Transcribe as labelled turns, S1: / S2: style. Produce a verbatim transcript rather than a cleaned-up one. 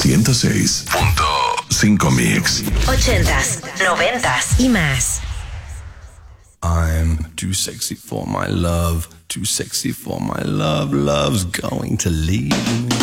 S1: ciento seis punto cinco Mix.
S2: Ochentas, noventas y más.
S3: I'm too sexy for my love, too sexy for my love, love's going to leave me.